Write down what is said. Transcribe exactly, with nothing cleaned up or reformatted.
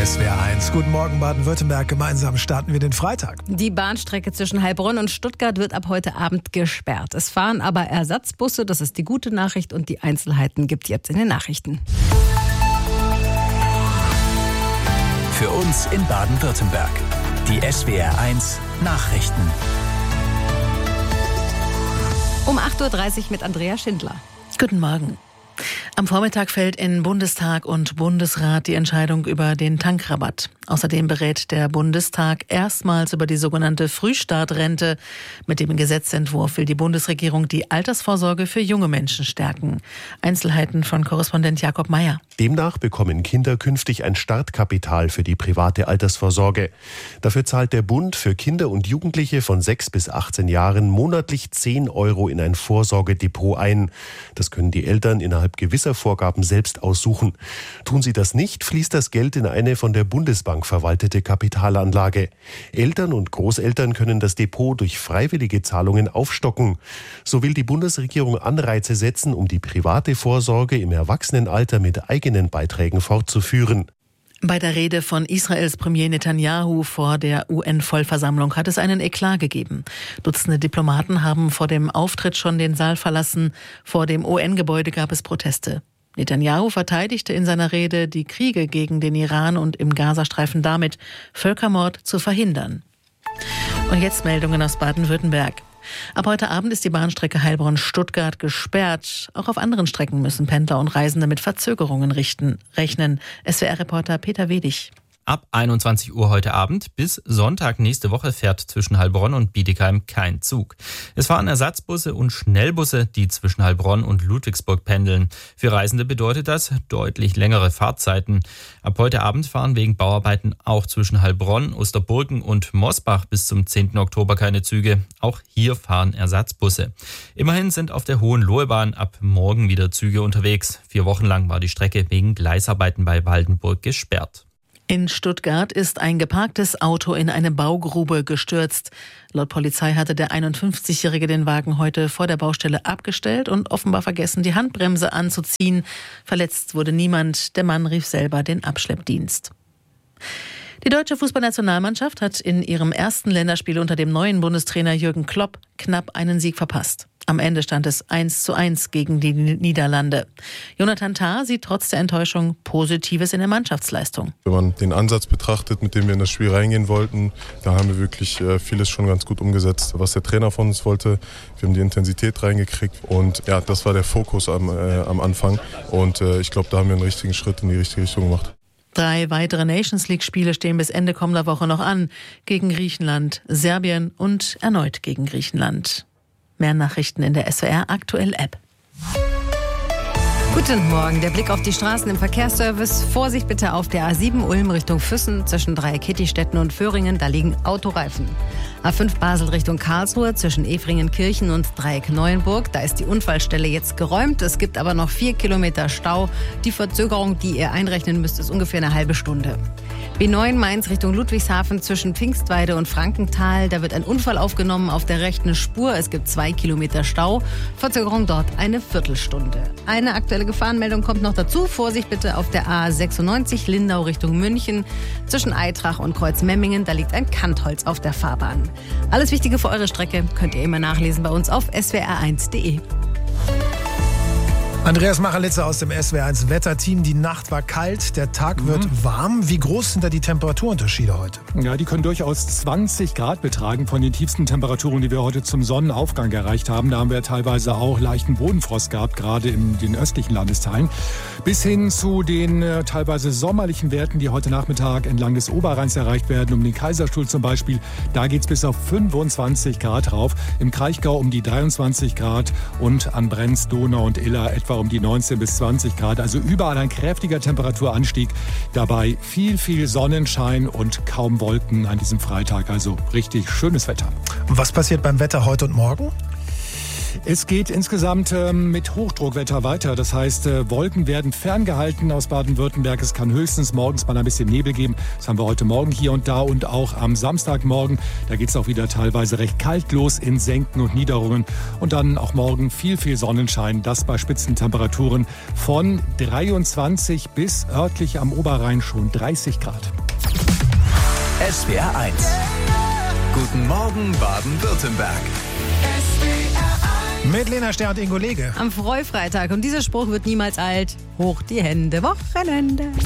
S W R eins. Guten Morgen Baden-Württemberg. Gemeinsam starten wir den Freitag. Die Bahnstrecke zwischen Heilbronn und Stuttgart wird ab heute Abend gesperrt. Es fahren aber Ersatzbusse, das ist die gute Nachricht, und die Einzelheiten gibt jetzt in den Nachrichten. Für uns in Baden-Württemberg. Die S W R eins Nachrichten. Um acht Uhr dreißig mit Andrea Schindler. Guten Morgen. Am Vormittag fällt in Bundestag und Bundesrat die Entscheidung über den Tankrabatt. Außerdem berät der Bundestag erstmals über die sogenannte Frühstartrente. Mit dem Gesetzentwurf will die Bundesregierung die Altersvorsorge für junge Menschen stärken. Einzelheiten von Korrespondent Jakob Meyer. Demnach bekommen Kinder künftig ein Startkapital für die private Altersvorsorge. Dafür zahlt der Bund für Kinder und Jugendliche von sechs bis achtzehn Jahren monatlich zehn Euro in ein Vorsorgedepot ein. Das können die Eltern innerhalb gewisser Vorgaben selbst aussuchen. Tun sie das nicht, fließt das Geld in eine von der Bundesbank verwaltete Kapitalanlage. Eltern und Großeltern können das Depot durch freiwillige Zahlungen aufstocken. So will die Bundesregierung Anreize setzen, um die private Vorsorge im Erwachsenenalter mit eigenen Beiträgen fortzuführen. Bei der Rede von Israels Premier Netanyahu vor der U N-Vollversammlung hat es einen Eklat gegeben. Dutzende Diplomaten haben vor dem Auftritt schon den Saal verlassen. Vor dem U N-Gebäude gab es Proteste. Netanyahu verteidigte in seiner Rede die Kriege gegen den Iran und im Gazastreifen damit, Völkermord zu verhindern. Und jetzt Meldungen aus Baden-Württemberg. Ab heute Abend ist die Bahnstrecke Heilbronn-Stuttgart gesperrt. Auch auf anderen Strecken müssen Pendler und Reisende mit Verzögerungen richten, rechnen. S W R-Reporter Peter Wedig. Ab einundzwanzig Uhr heute Abend bis Sonntag nächste Woche fährt zwischen Heilbronn und Bietigheim kein Zug. Es fahren Ersatzbusse und Schnellbusse, die zwischen Heilbronn und Ludwigsburg pendeln. Für Reisende bedeutet das deutlich längere Fahrtzeiten. Ab heute Abend fahren wegen Bauarbeiten auch zwischen Heilbronn, Osterburgen und Mosbach bis zum zehnten Oktober keine Züge. Auch hier fahren Ersatzbusse. Immerhin sind auf der Hohenlohebahn ab morgen wieder Züge unterwegs. Vier Wochen lang war die Strecke wegen Gleisarbeiten bei Waldenburg gesperrt. In Stuttgart ist ein geparktes Auto in eine Baugrube gestürzt. Laut Polizei hatte der einundfünfzigjährige den Wagen heute vor der Baustelle abgestellt und offenbar vergessen, die Handbremse anzuziehen. Verletzt wurde niemand. Der Mann rief selber den Abschleppdienst. Die deutsche Fußballnationalmannschaft hat in ihrem ersten Länderspiel unter dem neuen Bundestrainer Jürgen Klopp knapp einen Sieg verpasst. Am Ende stand es eins zu eins gegen die Niederlande. Jonathan Tah sieht trotz der Enttäuschung Positives in der Mannschaftsleistung. Wenn man den Ansatz betrachtet, mit dem wir in das Spiel reingehen wollten, da haben wir wirklich vieles schon ganz gut umgesetzt, was der Trainer von uns wollte. Wir haben die Intensität reingekriegt und ja, das war der Fokus am, äh, am Anfang. Und äh, ich glaube, da haben wir einen richtigen Schritt in die richtige Richtung gemacht. Drei weitere Nations-League-Spiele stehen bis Ende kommender Woche noch an. Gegen Griechenland, Serbien und erneut gegen Griechenland. Mehr Nachrichten in der S W R Aktuell App. Guten Morgen. Der Blick auf die Straßen im Verkehrsservice. Vorsicht bitte auf der A sieben Ulm Richtung Füssen zwischen Dreieck-Kittistetten und Föhringen. Da liegen Autoreifen. A fünf Basel Richtung Karlsruhe zwischen Efringen-Kirchen und Dreieck-Neuenburg. Da ist die Unfallstelle jetzt geräumt. Es gibt aber noch vier Kilometer Stau. Die Verzögerung, die ihr einrechnen müsst, ist ungefähr eine halbe Stunde. B neun Mainz Richtung Ludwigshafen zwischen Pfingstweide und Frankenthal. Da wird ein Unfall aufgenommen auf der rechten Spur. Es gibt zwei Kilometer Stau. Verzögerung dort eine Viertelstunde. Eine aktuelle Gefahrenmeldung kommt noch dazu. Vorsicht bitte auf der A sechsundneunzig Lindau Richtung München. Zwischen Eitrach und Kreuzmemmingen, da liegt ein Kantholz auf der Fahrbahn. Alles Wichtige für eure Strecke könnt ihr immer nachlesen bei uns auf s w r eins punkt de. Andreas Machelitzer aus dem S W R eins Wetterteam. Die Nacht war kalt, der Tag wird mhm. warm. Wie groß sind da die Temperaturunterschiede heute? Ja, die können durchaus zwanzig Grad betragen von den tiefsten Temperaturen, die wir heute zum Sonnenaufgang erreicht haben. Da haben wir teilweise auch leichten Bodenfrost gehabt, gerade in den östlichen Landesteilen. Bis hin zu den äh, teilweise sommerlichen Werten, die heute Nachmittag entlang des Oberrheins erreicht werden. Um den Kaiserstuhl zum Beispiel, da geht's bis auf fünfundzwanzig Grad rauf. Im Kraichgau um die dreiundzwanzig Grad und an Brenz, Donau und Iller etwa um die neunzehn bis zwanzig Grad. Also überall ein kräftiger Temperaturanstieg. Dabei viel, viel Sonnenschein und kaum Wolken an diesem Freitag. Also richtig schönes Wetter. Und was passiert beim Wetter heute und morgen? Es geht insgesamt ähm, mit Hochdruckwetter weiter. Das heißt, äh, Wolken werden ferngehalten aus Baden-Württemberg. Es kann höchstens morgens mal ein bisschen Nebel geben. Das haben wir heute Morgen hier und da und auch am Samstagmorgen. Da geht es auch wieder teilweise recht kalt los in Senken und Niederungen. Und dann auch morgen viel, viel Sonnenschein. Das bei Spitzentemperaturen von dreiundzwanzig bis örtlich am Oberrhein schon dreißig Grad. S W R eins. Guten Morgen Baden-Württemberg. Mit Lena Ster und Ingo Lege. Am Freufreitag. Und dieser Spruch wird niemals alt. Hoch die Hände, Wochenende.